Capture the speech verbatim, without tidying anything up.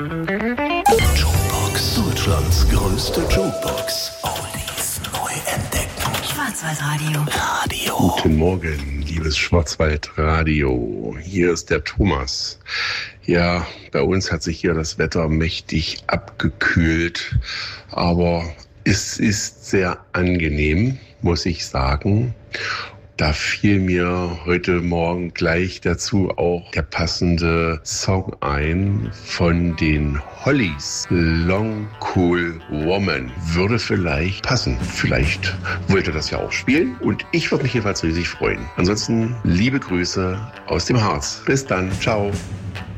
Jukebox, Deutschlands größte Jukebox. Oldies neu entdecken. Schwarzwaldradio. Radio. Guten Morgen, liebes Schwarzwaldradio. Hier ist der Thomas. Ja, bei uns hat sich hier das Wetter mächtig abgekühlt, aber es ist sehr angenehm, muss ich sagen. Da fiel mir heute Morgen gleich dazu auch der passende Song ein von den Hollies. Long Cool Woman würde vielleicht passen. Vielleicht wollt ihr das ja auch spielen und ich würde mich jedenfalls riesig freuen. Ansonsten liebe Grüße aus dem Harz. Bis dann. Ciao.